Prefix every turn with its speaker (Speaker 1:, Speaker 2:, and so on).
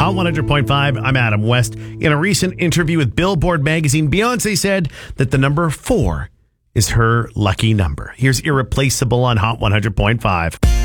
Speaker 1: Hot 100.5, I'm Adam West. In a recent interview with Billboard magazine, Beyonce said that the number 4 is her lucky number. Here's Irreplaceable on Hot 100.5.